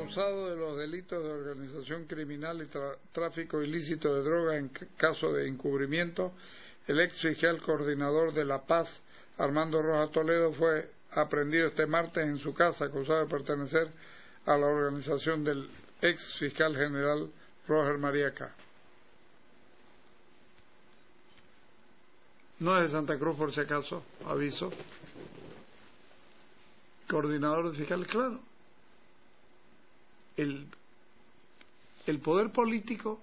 acusado de los delitos de organización criminal y tráfico ilícito de droga en caso de encubrimiento, el ex fiscal coordinador de La Paz, Armando Rojas Toledo, fue aprehendido este martes en su casa, acusado de pertenecer a la organización del ex fiscal general Roger Mariaca. No es de Santa Cruz, por si acaso, aviso. Coordinador de fiscales, claro. El poder político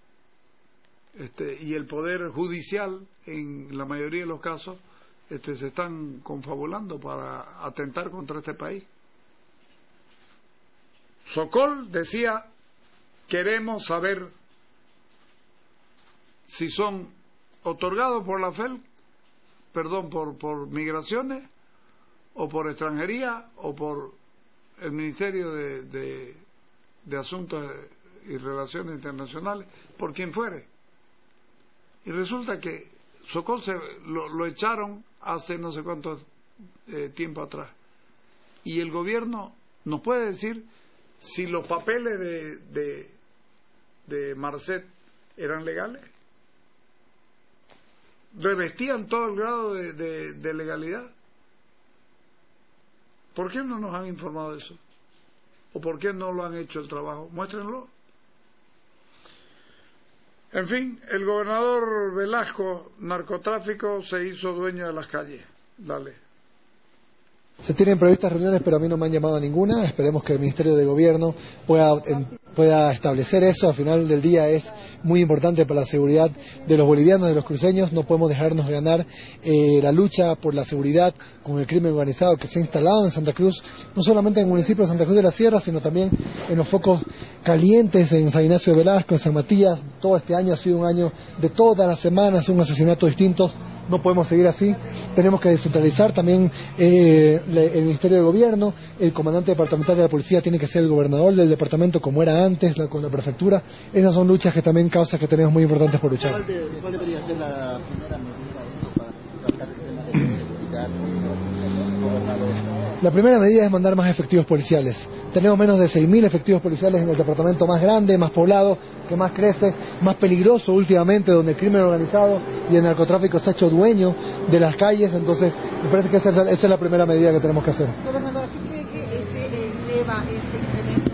y el poder judicial, en la mayoría de los casos, se están confabulando para atentar contra este país. Sokol decía: queremos saber si son otorgados por la FEL, por migraciones, o por extranjería, o por el Ministerio de Asuntos y Relaciones Internacionales, por quien fuere. Y resulta que Sokol lo echaron hace no sé cuánto tiempo atrás. Y el gobierno nos puede decir si los papeles de Marcet eran legales, revestían todo el grado de legalidad. ¿Por qué no nos han informado de eso? ¿O por qué no lo han hecho el trabajo? Muéstrenlo. En fin, el gobernador Velasco, narcotráfico, se hizo dueño de las calles. Dale. Se tienen previstas reuniones, pero a mí no me han llamado a ninguna. Esperemos que el Ministerio de Gobierno pueda establecer eso. Al final del día es muy importante para la seguridad de los bolivianos, de los cruceños. No podemos dejarnos ganar la lucha por la seguridad con el crimen organizado que se ha instalado en Santa Cruz, no solamente en el municipio de Santa Cruz de la Sierra, sino también en los focos calientes en San Ignacio de Velasco, en San Matías. Todo este año ha sido un año de todas las semanas, un asesinato distinto. No podemos seguir así, tenemos que descentralizar también el Ministerio de Gobierno. El comandante departamental de la policía tiene que ser el gobernador del departamento como era antes, con la prefectura. Esas son luchas que también causas que tenemos muy importantes por luchar. ¿Cuál debería ser la primera medida de esto para tratar el tema de la seguridad, gobernador? La primera medida es mandar más efectivos policiales. Tenemos menos de 6.000 efectivos policiales en el departamento más grande, más poblado, que más crece, más peligroso últimamente, donde el crimen organizado y el narcotráfico se ha hecho dueño de las calles. Entonces, me parece que esa es la primera medida que tenemos que hacer. Gobernador, ¿qué cree que eleva este incremento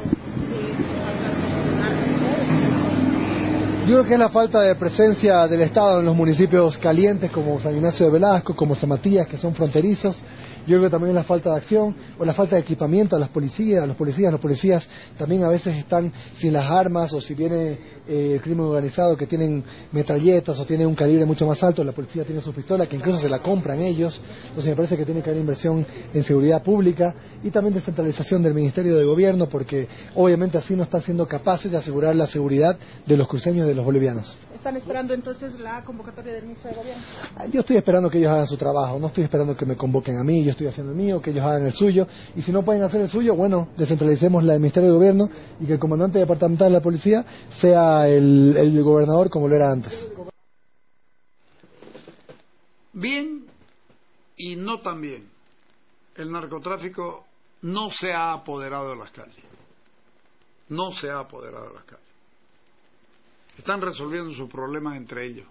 Yo creo que es la falta de presencia del Estado en los municipios calientes como San Ignacio de Velasco, como San Matías, que son fronterizos. Yo creo que también la falta de acción o la falta de equipamiento a los policías también a veces están sin las armas, o si viene el crimen organizado que tienen metralletas o tienen un calibre mucho más alto, la policía tiene su pistola que incluso se la compran ellos. Entonces me parece que tiene que haber inversión en seguridad pública y también descentralización del Ministerio de Gobierno, porque obviamente así no están siendo capaces de asegurar la seguridad de los cruceños y de los bolivianos. ¿Están esperando entonces la convocatoria del ministro de Gobierno? Yo estoy esperando que ellos hagan su trabajo, no estoy esperando que me convoquen a mí. Yo estoy haciendo el mío, que ellos hagan el suyo, y si no pueden hacer el suyo, bueno, descentralicemos la del Ministerio de Gobierno y que el comandante departamental de la policía sea el gobernador como lo era antes. Bien y no tan bien. El narcotráfico no se ha apoderado de las calles. No se ha apoderado de las calles. Están resolviendo sus problemas entre ellos.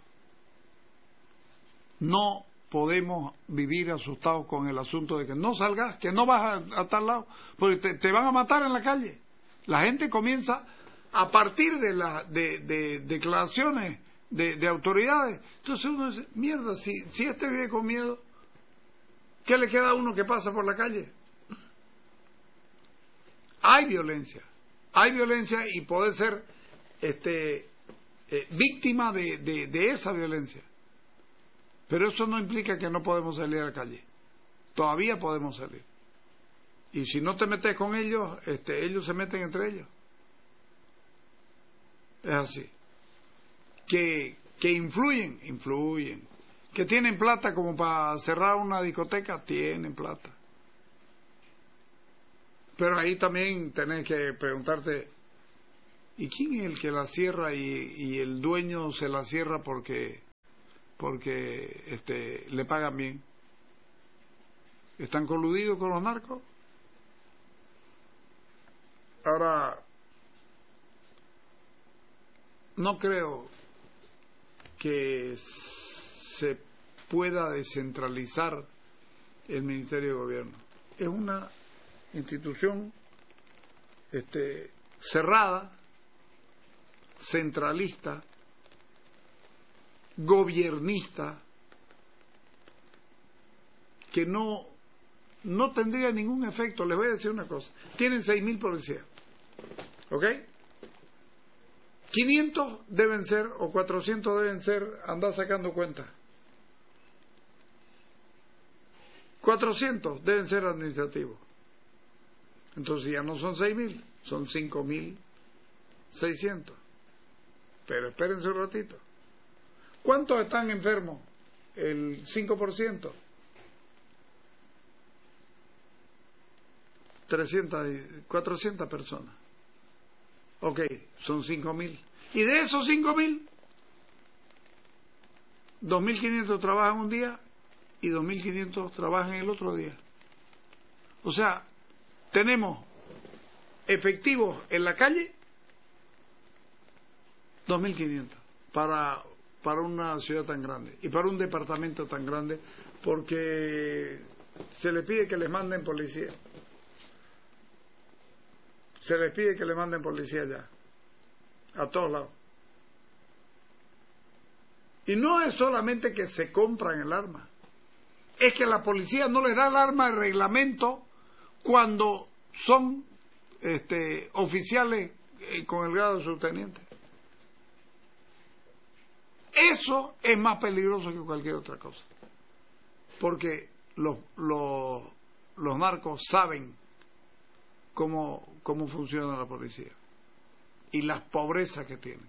No podemos vivir asustados con el asunto de que no salgas, que no vas a tal lado, porque te van a matar en la calle. La gente comienza a partir de declaraciones de autoridades. Entonces uno dice, mierda, si este vive con miedo, ¿qué le queda a uno que pasa por la calle? Hay violencia y poder ser víctima de esa violencia. Pero eso no implica que no podemos salir a la calle. Todavía podemos salir. Y si no te metes con ellos, ellos se meten entre ellos. Es así. Que influyen. Que tienen plata como para cerrar una discoteca, tienen plata. Pero ahí también tenés que preguntarte, ¿y quién es el que la cierra y el dueño se la cierra porque le pagan bien? ¿Están coludidos con los narcos? Ahora, no creo que se pueda descentralizar el Ministerio de Gobierno. Es una institución cerrada, centralista, gobiernista, que no tendría ningún efecto. Les voy a decir una cosa: tienen 6.000 policías, ¿ok? 500 deben ser, o 400 deben ser, andar sacando cuentas. 400 deben ser administrativos. Entonces ya no son 6.000, son 5.600. Pero espérense un ratito. ¿Cuántos están enfermos? El 5%. 400 personas. Ok, son 5.000. Y de esos 5.000, 2.500 trabajan un día y 2.500 trabajan el otro día. O sea, tenemos efectivos en la calle 2.500 para una ciudad tan grande y para un departamento tan grande, porque se les pide que les manden policía. Se les pide que le manden policía ya, a todos lados. Y no es solamente que se compran el arma, es que la policía no les da el arma de reglamento cuando son oficiales con el grado de subteniente. Eso es más peligroso que cualquier otra cosa, porque los narcos saben cómo funciona la policía y las pobrezas que tienen.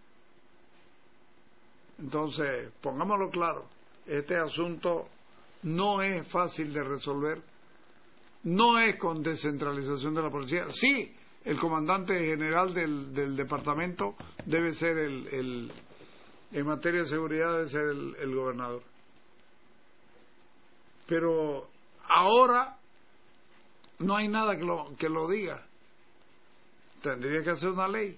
Entonces, pongámoslo claro, este asunto no es fácil de resolver, no es con descentralización de la policía. Sí, el comandante general del departamento debe ser en materia de seguridad debe ser el gobernador. Pero ahora no hay nada que lo diga. Tendría que hacer una ley.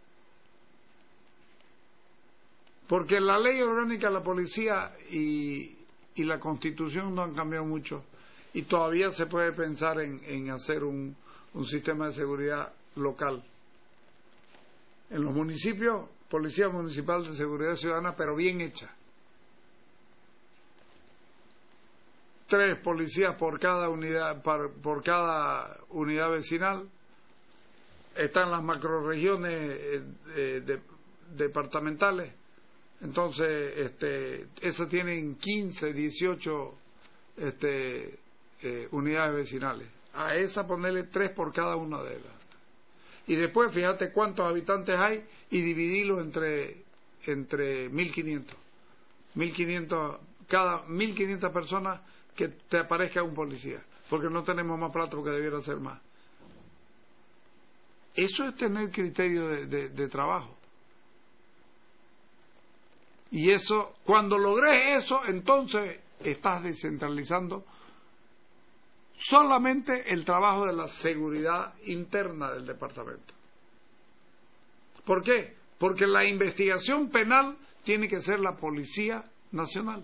Porque la ley orgánica de la policía y la Constitución no han cambiado mucho. Y todavía se puede pensar en hacer un sistema de seguridad local. En los municipios, Policía Municipal de Seguridad Ciudadana, pero bien hecha. 3 policías por cada unidad vecinal. Están las macrorregiones departamentales. Entonces, esas tienen 15, 18 unidades vecinales. A esa ponerle 3 por cada una de ellas. Y después, fíjate cuántos habitantes hay y dividirlos entre 1.500. 1.500, cada 1.500 personas que te aparezca un policía, porque no tenemos más plata, porque debiera ser más. Eso es tener criterio de trabajo. Y eso, cuando logres eso, entonces estás descentralizando solamente el trabajo de la seguridad interna del departamento. ¿Por qué? Porque la investigación penal tiene que ser la Policía Nacional.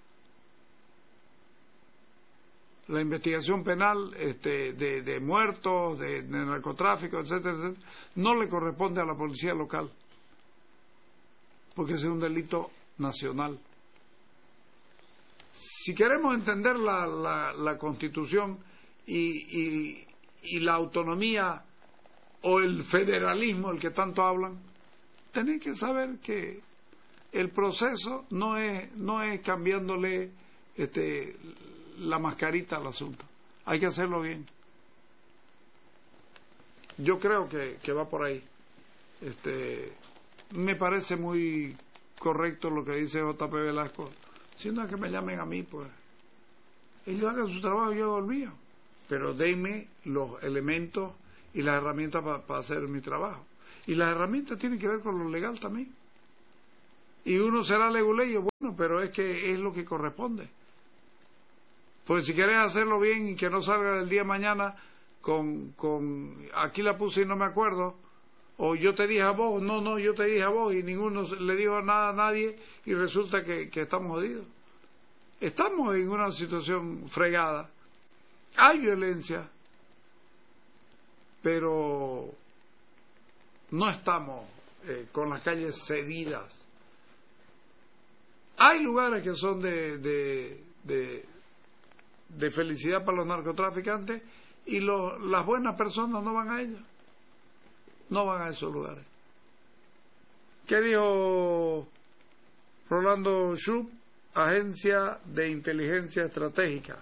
La investigación penal de muertos, de narcotráfico, etcétera, etcétera, no le corresponde a la policía local, porque ese es un delito nacional. Si queremos entender la Constitución y la autonomía o el federalismo, el que tanto hablan, tenéis que saber que el proceso no es cambiándole la mascarita al asunto. Hay que hacerlo bien. Yo creo que va por ahí. Me parece muy correcto lo que dice J.P. Velasco. Si no es que me llamen a mí, pues ellos hagan su trabajo y yo hago el mío. Pero denme los elementos y las herramientas para hacer mi trabajo. Y las herramientas tienen que ver con lo legal también. Y uno será leguleyo, bueno, pero es que es lo que corresponde. Porque si querés hacerlo bien y que no salga del día de mañana aquí la puse y no me acuerdo, o yo te dije a vos, no, yo te dije a vos, y ninguno le dijo nada a nadie, y resulta que estamos jodidos. Estamos en una situación fregada. Hay violencia, pero no estamos con las calles cedidas. Hay lugares que son de felicidad para los narcotraficantes, y las buenas personas no van a ellos, no van a esos lugares. ¿Qué dijo Rolando Schub, Agencia de Inteligencia Estratégica?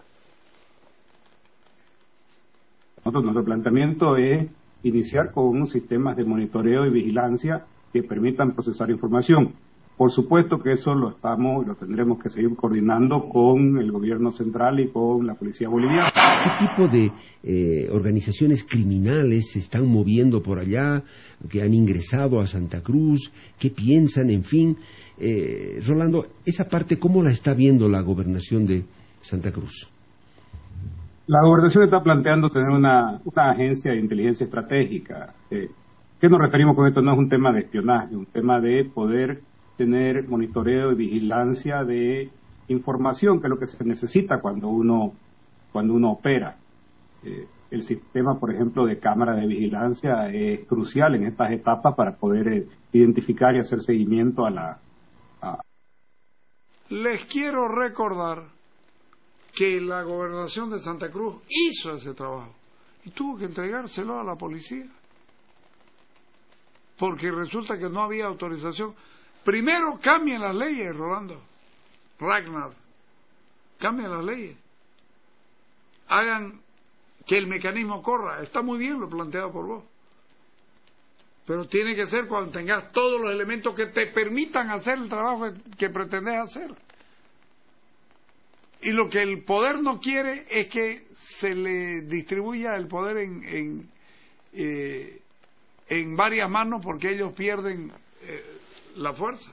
Nuestro planteamiento es iniciar con unos sistemas de monitoreo y vigilancia que permitan procesar información. Por supuesto que eso lo tendremos que seguir coordinando con el gobierno central y con la policía boliviana. ¿Qué tipo de organizaciones criminales se están moviendo por allá, que han ingresado a Santa Cruz? ¿Qué piensan? En fin, Rolando, esa parte, ¿cómo la está viendo la gobernación de Santa Cruz? La gobernación está planteando tener una agencia de inteligencia estratégica. ¿Qué nos referimos con esto? No es un tema de espionaje, es un tema de poder tener monitoreo y vigilancia de información, que es lo que se necesita cuando uno opera. El sistema, por ejemplo, de cámara de vigilancia es crucial en estas etapas para poder identificar y hacer seguimiento Les quiero recordar que la gobernación de Santa Cruz hizo ese trabajo y tuvo que entregárselo a la policía, porque resulta que no había autorización. Primero cambien las leyes, Rolando, Ragnar, cambien las leyes, hagan que el mecanismo corra. Está muy bien lo planteado por vos, pero tiene que ser cuando tengas todos los elementos que te permitan hacer el trabajo que pretendés hacer. Y lo que el poder no quiere es que se le distribuya el poder en varias manos, porque ellos pierden la fuerza.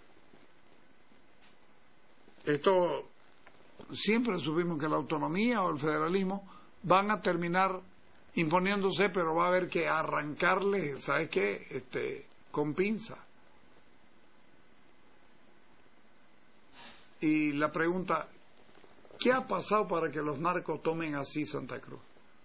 Esto siempre supimos que la autonomía o el federalismo van a terminar imponiéndose, pero va a haber que arrancarle, ¿sabes qué? Con pinza. Y la pregunta, ¿qué ha pasado para que los narcos tomen así Santa Cruz?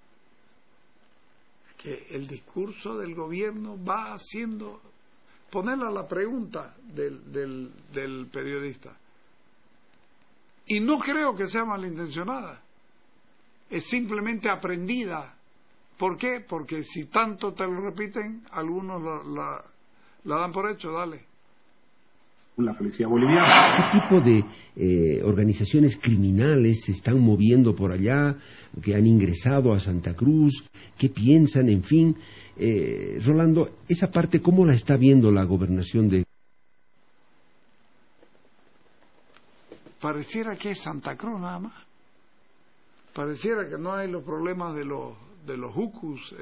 Que el discurso del gobierno va haciendo, ponerle a la pregunta del periodista. Y no creo que sea malintencionada, es simplemente aprendida. ¿Por qué? Porque si tanto te lo repiten, algunos la dan por hecho. Dale. La policía boliviana. ¿Qué tipo de organizaciones criminales se están moviendo por allá, que han ingresado a Santa Cruz? ¿Qué piensan? En fin, Rolando, esa parte, ¿cómo la está viendo la gobernación de...? Pareciera que es Santa Cruz nada más. Pareciera que no hay los problemas de los jucus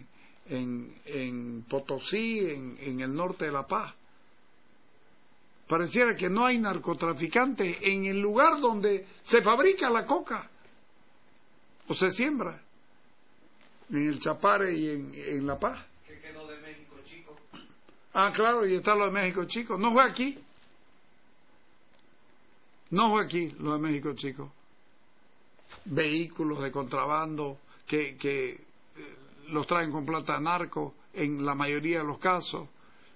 en Potosí, en el norte de La Paz. Pareciera que no hay narcotraficantes en el lugar donde se fabrica la coca o se siembra, en el Chapare y en La Paz. ¿Qué quedó de México Chico? Ah, claro, y está lo de México Chico. No fue aquí. No fue aquí lo de México Chico. Vehículos de contrabando que los traen con plata narco en la mayoría de los casos,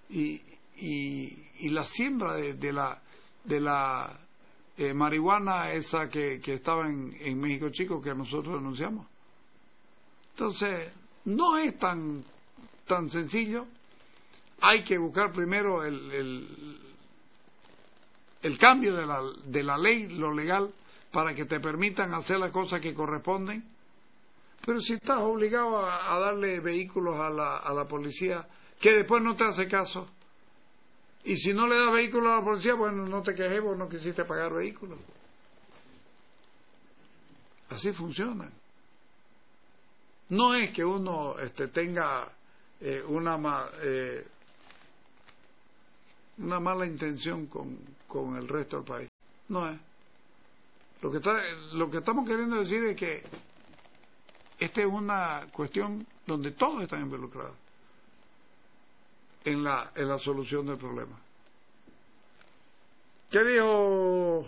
y la siembra de la marihuana esa que estaba en México Chico, que nosotros denunciamos. Entonces no es tan sencillo. Hay que buscar primero el cambio de la ley, lo legal, para que te permitan hacer las cosas que corresponden. Pero si estás obligado a darle vehículos a la policía, que después no te hace caso, y si no le das vehículos a la policía, bueno, no te quejes, vos no quisiste pagar vehículos. Así funciona. No es que uno tenga una mala intención con el resto del país. No es. Lo que estamos queriendo decir es que esta es una cuestión donde todos están involucrados en la solución del problema. ¿Qué dijo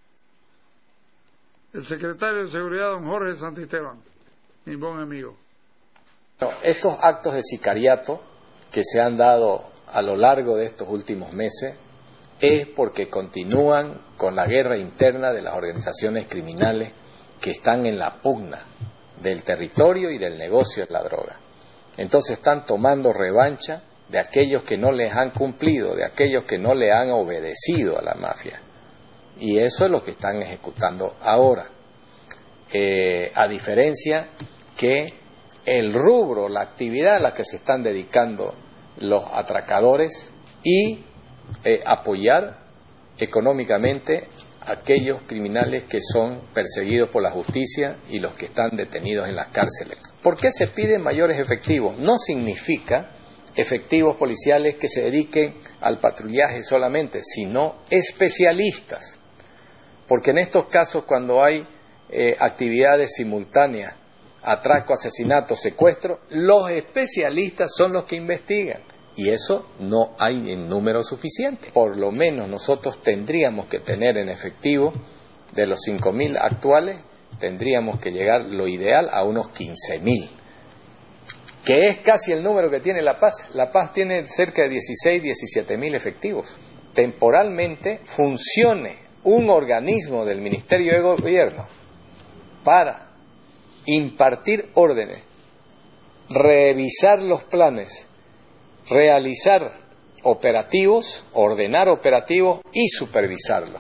el secretario de Seguridad, don Jorge Santisteban, mi buen amigo? Estos actos de sicariato que se han dado a lo largo de estos últimos meses es porque continúan con la guerra interna de las organizaciones criminales que están en la pugna del territorio y del negocio de la droga. Entonces están tomando revancha de aquellos que no les han cumplido, de aquellos que no le han obedecido a la mafia. Y eso es lo que están ejecutando ahora. A diferencia que el rubro, la actividad a la que se están dedicando los atracadores y apoyar económicamente a aquellos criminales que son perseguidos por la justicia y los que están detenidos en las cárceles. ¿Por qué se piden mayores efectivos? No significa efectivos policiales que se dediquen al patrullaje solamente, sino especialistas. Porque en estos casos, cuando hay actividades simultáneas, atraco, asesinato, secuestro, los especialistas son los que investigan. Y eso no hay en número suficiente. Por lo menos nosotros tendríamos que tener en efectivo, de los 5.000 actuales, tendríamos que llegar, lo ideal, a unos 15.000. Que es casi el número que tiene La Paz. La Paz tiene cerca de 16, 17.000 efectivos. Temporalmente funcione un organismo del Ministerio de Gobierno para impartir órdenes, revisar los planes, realizar operativos, ordenar operativos y supervisarlos.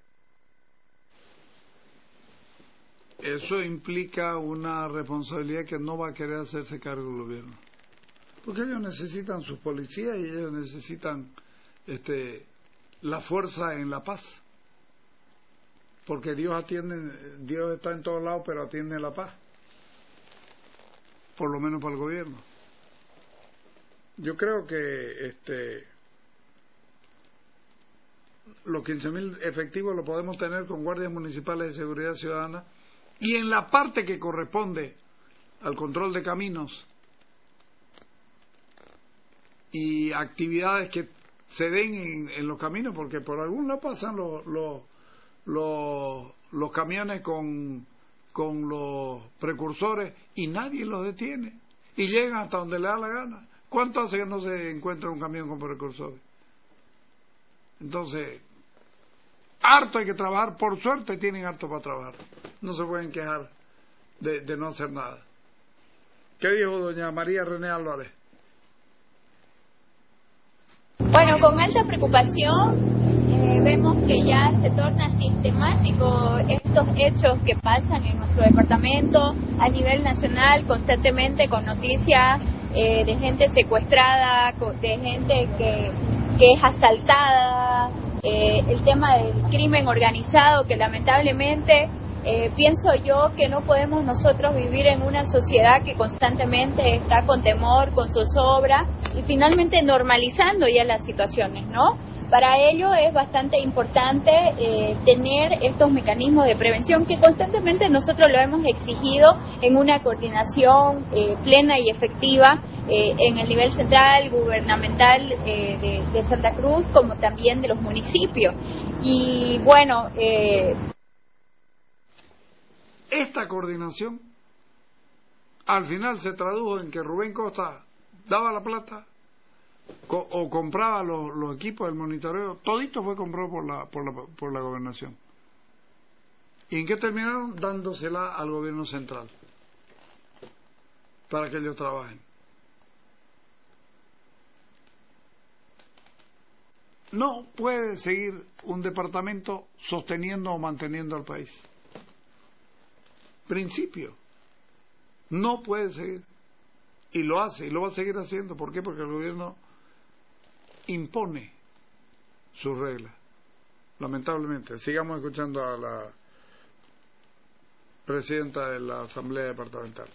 Eso implica una responsabilidad que no va a querer hacerse cargo el gobierno, porque ellos necesitan sus policías y ellos necesitan la fuerza en la paz, porque Dios está en todos lados, pero atiende la paz, por lo menos para el gobierno. Yo creo que los 15.000 efectivos lo podemos tener con guardias municipales de seguridad ciudadana, y en la parte que corresponde al control de caminos y actividades que se den en los caminos, porque por algún lado pasan los camiones con los precursores y nadie los detiene y llegan hasta donde le da la gana. ¿Cuánto hace que no se encuentra un camión con precursores? Entonces, harto hay que trabajar. Por suerte tienen harto para trabajar, no se pueden quejar de no hacer nada. ¿Qué dijo doña María René Álvarez? Bueno, con alta preocupación vemos que ya se torna sistemático estos hechos que pasan en nuestro departamento a nivel nacional, constantemente con noticias de gente secuestrada, de gente que es asaltada, el tema del crimen organizado, que lamentablemente pienso yo que no podemos nosotros vivir en una sociedad que constantemente está con temor, con zozobra y finalmente normalizando ya las situaciones, ¿no? Para ello es bastante importante tener estos mecanismos de prevención que constantemente nosotros lo hemos exigido en una coordinación plena y efectiva en el nivel central, gubernamental de Santa Cruz, como también de los municipios. Y bueno... Esta coordinación al final se tradujo en que Rubén Costa daba la plata o compraba los equipos del monitoreo. Todito fue comprado por la gobernación. ¿Y en qué terminaron? Dándosela al gobierno central para que ellos trabajen. No puede seguir un departamento sosteniendo o manteniendo al país. Principio. No puede seguir. Y lo hace, y lo va a seguir haciendo. ¿Por qué? Porque el gobierno impone sus reglas. Lamentablemente. Sigamos escuchando a la presidenta de la Asamblea Departamental.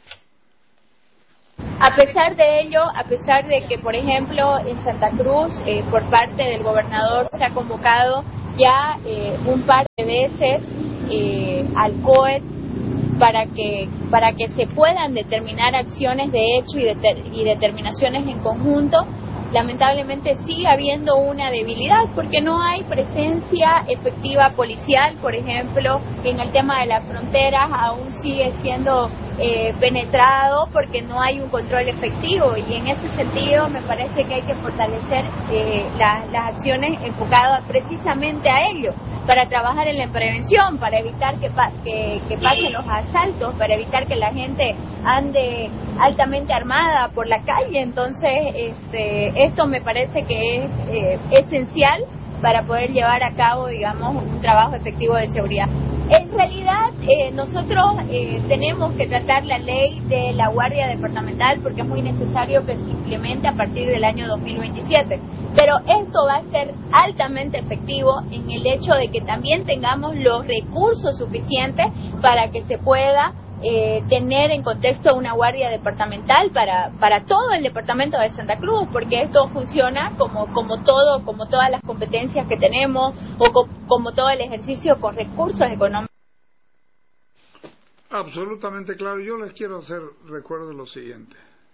A pesar de ello, a pesar de que, por ejemplo, en Santa Cruz, por parte del gobernador se ha convocado ya un par de veces al COET para que se puedan determinar acciones de hecho y determinaciones en conjunto. Lamentablemente sigue habiendo una debilidad porque no hay presencia efectiva policial, por ejemplo, en el tema de las fronteras aún sigue siendo penetrado porque no hay un control efectivo, y en ese sentido me parece que hay que fortalecer las acciones enfocadas precisamente a ello, para trabajar en la prevención, para evitar que pasen los asaltos, para evitar que la gente ande altamente armada por la calle. Entonces esto me parece que es esencial para poder llevar a cabo, digamos, un trabajo efectivo de seguridad. En realidad, nosotros tenemos que tratar la ley de la Guardia Departamental porque es muy necesario que se implemente a partir del año 2027. Pero esto va a ser altamente efectivo en el hecho de que también tengamos los recursos suficientes para que se pueda tener en contexto una guardia departamental para todo el departamento de Santa Cruz, porque esto funciona como todas las competencias que tenemos o como todo el ejercicio con recursos económicos. Absolutamente claro. Yo les quiero hacer recuerdo lo siguiente: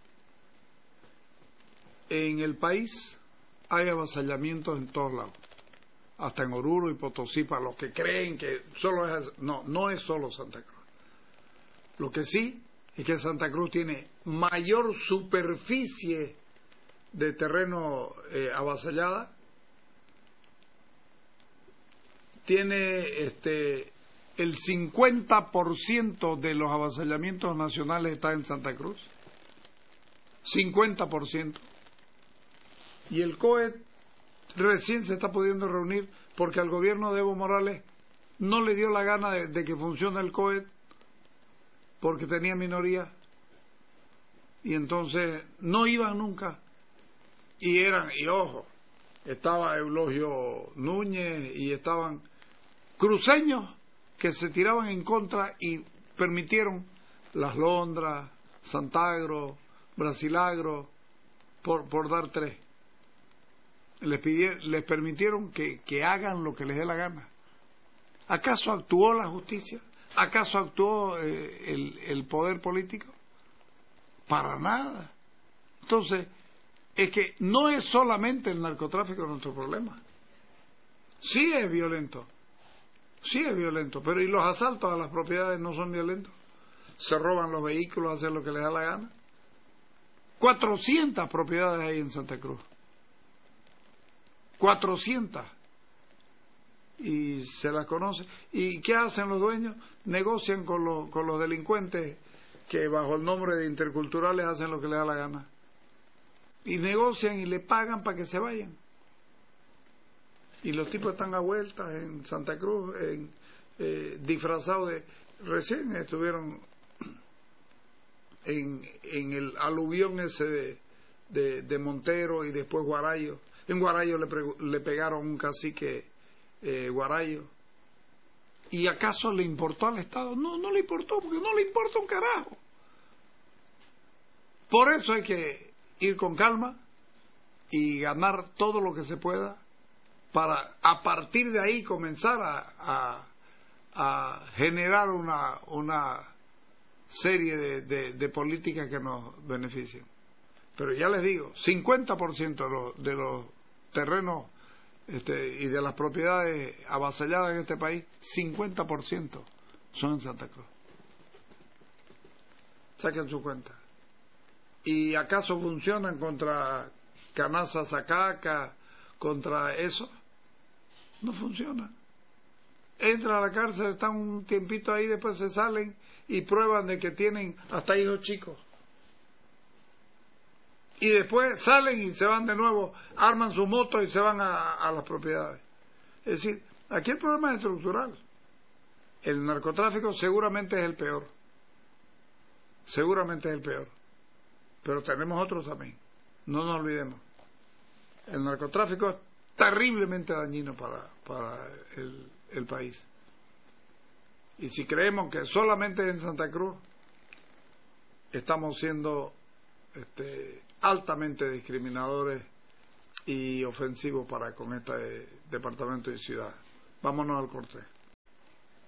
en el país hay avasallamientos en todos lados, hasta en Oruro y Potosí, para los que creen que solo es... No es solo Santa Cruz. Lo que sí es que Santa Cruz tiene mayor superficie de terreno avasallada, tiene el 50% de los avasallamientos nacionales está en Santa Cruz, 50%, y el COE recién se está pudiendo reunir porque al gobierno de Evo Morales no le dio la gana de que funcione el COE porque tenía minoría, y entonces no iban nunca, y ojo, estaba Eulogio Núñez y estaban cruceños que se tiraban en contra y permitieron Las Londras, Santagro, Brasilagro, por dar tres. Les permitieron que hagan lo que les dé la gana. ¿Acaso actuó la justicia? ¿Acaso actuó el poder político? Para nada. Entonces, es que no es solamente el narcotráfico nuestro problema. Sí es violento, pero ¿y los asaltos a las propiedades no son violentos? Se roban los vehículos, hacen lo que les da la gana. 400 propiedades hay en Santa Cruz. 400. Y se las conoce. ¿Y qué hacen los dueños? Negocian con los delincuentes que bajo el nombre de interculturales hacen lo que les da la gana. Y negocian y le pagan para que se vayan. Y los tipos están a vueltas en Santa Cruz, disfrazados de... Recién estuvieron en el aluvión ese de Montero y después Guarayo. En Guarayo le pegaron un cacique Guarayo. ¿Y acaso le importó al Estado? No, no le importó, porque no le importa un carajo. Por eso hay que ir con calma y ganar todo lo que se pueda para a partir de ahí comenzar a generar una serie de políticas que nos beneficien. Pero ya les digo, 50% de los terrenos y de las propiedades avasalladas en este país, 50% son en Santa Cruz. Saquen su cuenta. ¿Y acaso funcionan contra Canasa Zacaca, contra eso? No funciona. Entran a la cárcel, están un tiempito ahí, después se salen y prueban de que tienen hasta hijos chicos. Y después salen y se van de nuevo, arman su moto y se van a las propiedades. Es decir, aquí el problema es estructural. El narcotráfico seguramente es el peor. Seguramente es el peor. Pero tenemos otros también. No nos olvidemos. El narcotráfico es terriblemente dañino para el país. Y si creemos que solamente en Santa Cruz estamos siendo altamente discriminadores y ofensivos con este departamento y ciudad. Vámonos al corte.